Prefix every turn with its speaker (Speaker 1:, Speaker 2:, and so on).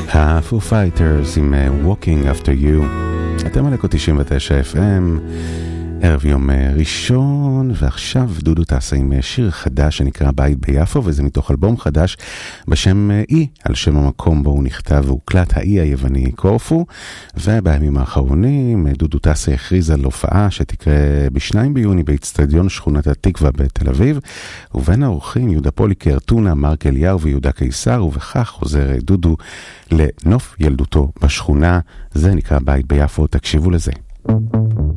Speaker 1: ה-Foo Fighters עם Walking After You. אתם על אקו 99 FM, ערב יום ראשון, ועכשיו דודו טסה עם שיר חדש שנקרא בית ביפו, וזה מתוך אלבום חדש בשם אי, על שם המקום בו הוא נכתב והוקלט, האי היווני קורפו. ובימים האחרונים דודו טסה הכריז על הופעה שתקרה ב2 ביוני באצטדיון שכונת התקווה בתל אביב, ובין האורחים יהודה פוליקר, טונה, מרק אליהו ויהודה קיסר, ובכך חוזר דודו לנוף ילדותו בשכונה. זה נקרא בית ביפו, תקשיבו לזה.